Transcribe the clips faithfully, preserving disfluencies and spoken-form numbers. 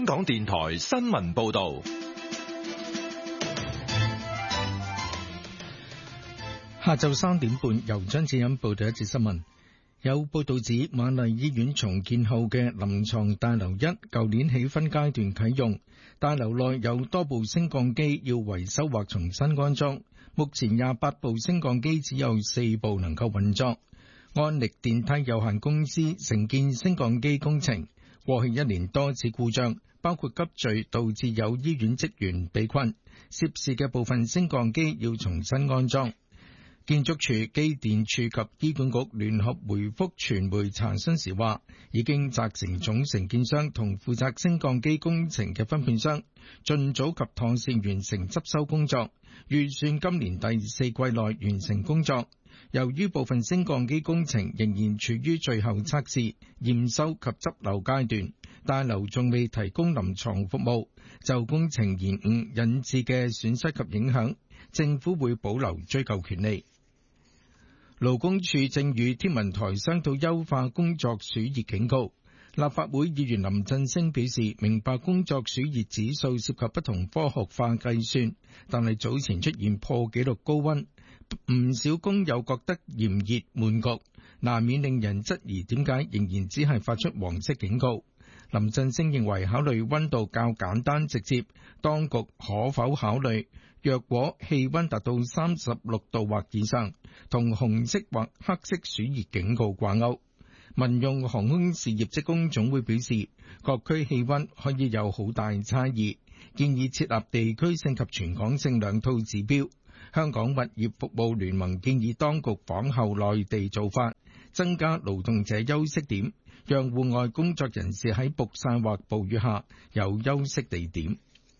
香港電台新聞報道。 下晝三點半，由張志欣報道一節新聞。有報道指，瑪麗醫院重建後嘅臨床大樓一，舊年起分階段啟用。大樓內有多部升降機要維修或重新安裝，目前廿八部升降機只有四部能夠運作。安力電梯有限公司承建升降機工程，過去一年多次故障，包括急墜導致有醫院職員被困，涉事嘅部分升降機要重新安裝。建築署、機電署及醫管局聯合回覆傳媒查詢時話，已經責成總承建商同負責升降機工程嘅分判商，盡早及妥善完成執修工作，預算今年第四季內完成工作。由於部分升降機工程仍然處於最後測試、驗收及執漏階段，大樓仲未提供臨床服務，就工程延誤引致嘅損失及影響，政府會保留追究權利。勞工處正與天文台商討優化工作暑熱警告。立法會議員林振昇表示，明白工作暑熱指數涉及不同科學化計算，但係早前出現破紀錄高溫，唔少工友覺得炎熱悶焗，難免令人質疑點解仍然只係發出黃色警告。林振昇認為考慮溫度較簡單直接，當局可否考慮若果氣溫達到三十六度或以上，同紅色或黑色暑熱警告掛鈎。民用航空事業職工總會表示，各區氣溫可以有好大差異，建議設立地區性及全港性兩套指標。香港物業服務聯盟建議當局仿效內地做法，增加勞動者休息點，讓戶外工作人士喺曝曬或暴雨下有休息地點。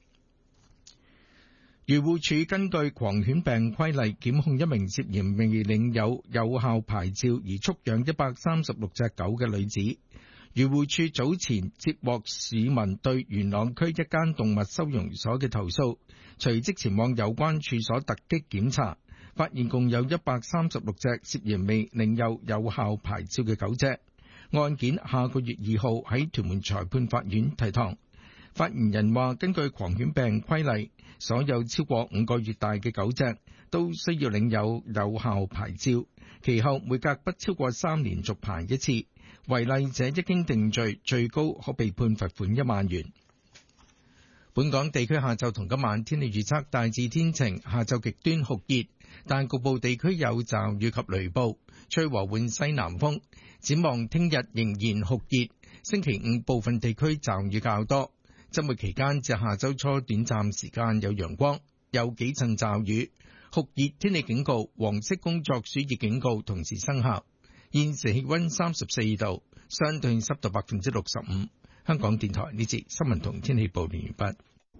漁護署根據狂犬病規例檢控一名涉嫌未領有有效牌照而蓄養一百三十六隻狗嘅女子。漁護署早前接獲市民對元朗區一間動物收容所嘅投訴，隨即前往有關處所突擊檢查，發現共有一百三十六隻涉嫌未領有有效牌照嘅狗隻。案件下個月二號喺屯門裁判法院提堂。發言人話，根據狂犬病規例，所有超過五個月大嘅狗隻都需要領有有效牌照，其後每隔不超過三年續牌一次，違例者一經定罪，最高可被判罰款一萬元。本港地區下晝同今晚天氣預測大致天晴，下晝極端酷熱，但局部地區有驟雨及雷暴，吹和緩西南風。展望聽日仍然酷熱，星期五部分地區驟雨較多。周末期間至下周初短暫時間有陽光，有幾陣驟雨，酷熱天氣警告、黃色工作暑熱警告同時生效。現時氣溫三十四度，相對濕度百分之六十五。香港電台呢節新聞同天氣報告完畢。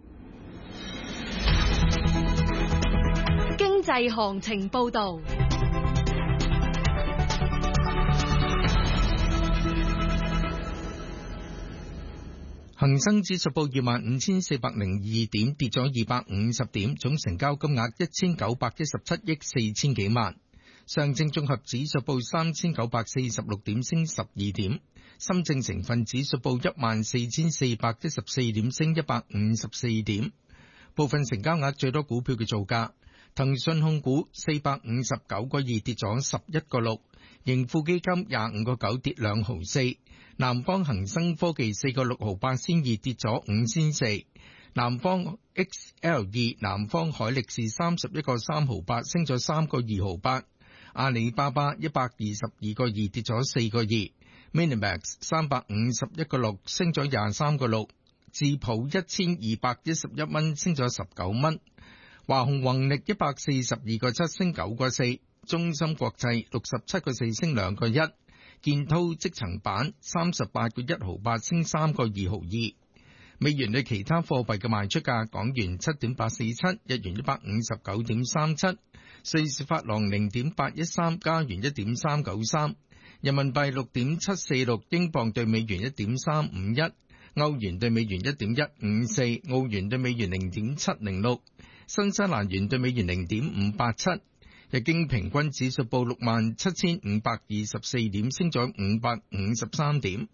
經濟行情報道。 恒生指數報二萬五千四百零二點，跌咗二百五十點，總成交金額一千九百一十七億四千幾萬。上證綜合指數報三千九百四十六點，升十二點。深證成分指數報一萬四千四百一十四點，升一百五十四點。部分成交額最多股票嘅造價：騰訊控股四百五十九個二，跌咗十一個六；盈富基金廿五個九，跌兩毫四。南方恒生科技四個六毫八仙二，跌咗五仙四。南方 X L 二南方海力士三十一個三毫八，升咗三個二毫八。阿里巴巴一百二十二個二，跌咗四個二。Minimax 三百五十一個六，升咗廿三個六。智普一千二百一十一蚊，升咗十九蚊。華虹宏力一百四十二個七，升九個四。中芯國際六十七個四，升兩個一。建滔積層板三十八個一毫八，升三個二毫二。美元對其他貨幣嘅賣出價：港元七點八四七，日元一百五十九點三七，瑞士法郎零點八一三，加元一點三九三，人民幣六點七四六，英鎊對美元一點三五一，歐元對美元一點一五四，澳元對美元零點七零六，新西蘭元對美元零點五八七。日經平均指數報六萬七千五百二十四點，升咗五百五十三點。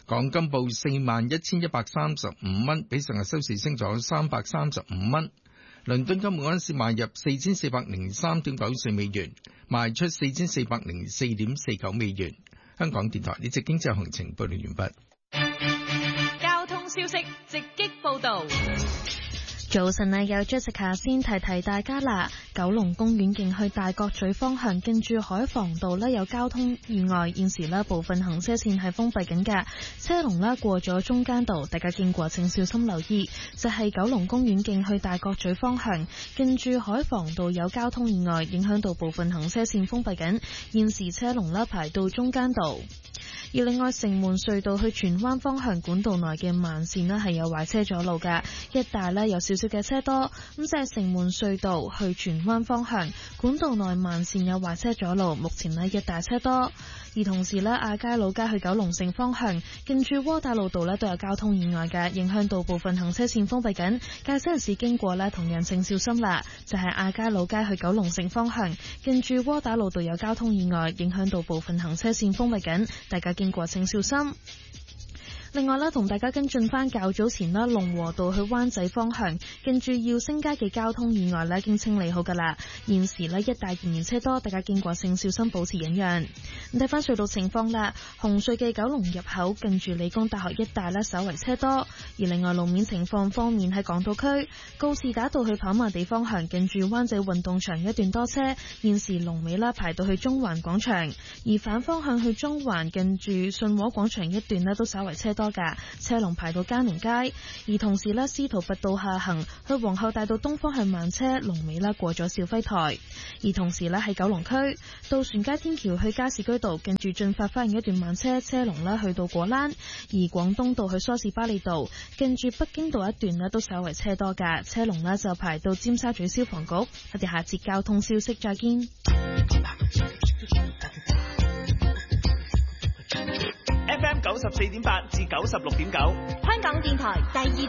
港金報四萬一千一百三十五蚊，比上日收市升咗三百三十五蚊。倫敦金每盎司買入四千四百零三點九四美元，賣出四千四百零四點四九美元。香港電台呢節經濟行情報道完畢。 交通消息直擊報道。 早晨啊，有 Jessica 先提提大家啦。九龍公園徑去大角咀方向，近住海防道呢有交通意外，現時呢部分行車線係封閉緊嘅，車龍呢過咗中間道，大家經過請小心留意。就係、是、九龍公園徑去大角咀方向，近住海防道有交通意外，影響到部分行車線封閉緊，現時車龍呢排到中間道。而另外，城門隧道去荃灣方向管道內嘅慢線呢係有壞車阻路嘅，一帶呢有少少嘅車多。咁就係城門隧道去荃灣方向管道內慢線有壞車阻路，目前呢一帶車多。而同時呢，亞皆老街去九龍城方向近住窩打老道呢都有交通意外嘅，影響到部分行車線封閉緊，駕駛人士經過呢同樣請小心啦。就係、是、亞皆老街去九龍城方向近住窩打老道有交通意外，影響到部分行車線封閉緊，大家經過請小心。另外咧，同大家跟進翻較早前啦，龍和道去灣仔方向，近住耀星街嘅交通意外咧，已經清理好噶啦。現時呢，一帶仍然車多，大家經過請小心保持忍讓。咁睇翻隧道情況啦，紅隧嘅九龍入口近住理工大學一帶咧，稍為車多。而另外路面情況方面，喺港島區告士打道去跑馬地方向，近住灣仔運動場一段多車，現時龍尾啦排到去中環廣場。而反方向去中環近住信和廣場一段咧，都稍為車多。多噶車龍排到嘉寧街，而同時呢，司徒拔道下行去皇后大道東方向慢車，龍尾啦過咗肇輝台。而同時呢，喺九龍區渡船街天橋去加士居道近住駿發花園一段慢車，車龍啦去到果欄。而廣東道去梳士巴利道近住北京道一段呢，都稍為車多噶車龍啦就排到尖沙咀消防局。我哋下節交通消息再見。 F M 九十四點八至九十六點九， 香港電台第二